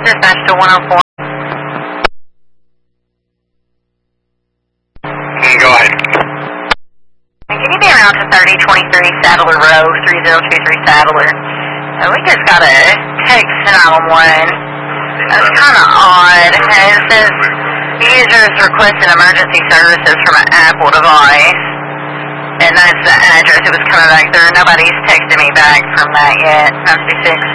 Dispatch to 104. Go ahead. Can you be around to 3023 Sadler Road, 3023 Sadler? We just got a text to 911. That's kind of odd. It says users requesting emergency services from an Apple device. And that's the address. It was coming back there. Nobody's texted me back from that yet. 926.